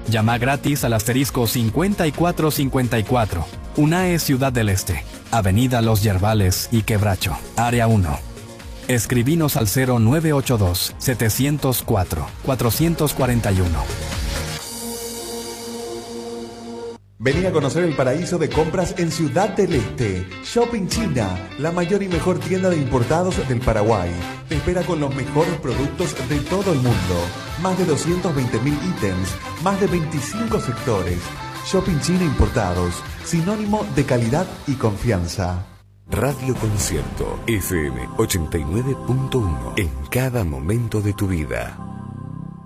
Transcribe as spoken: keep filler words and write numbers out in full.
Llama gratis al asterisco cincuenta y cuatro cincuenta y cuatro. UNAE Ciudad del Este, Avenida Los Yerbales y Quebracho, Área uno. Escribinos al cero nueve ocho dos, siete cero cuatro, cuatro cuatro uno. Vení a conocer el paraíso de compras en Ciudad del Este. Shopping China, la mayor y mejor tienda de importados del Paraguay. Te espera con los mejores productos de todo el mundo. Más de doscientos veinte mil ítems, más de veinticinco sectores. Shopping China Importados, sinónimo de calidad y confianza. Radio Concierto F M ochenta y nueve punto uno en cada momento de tu vida.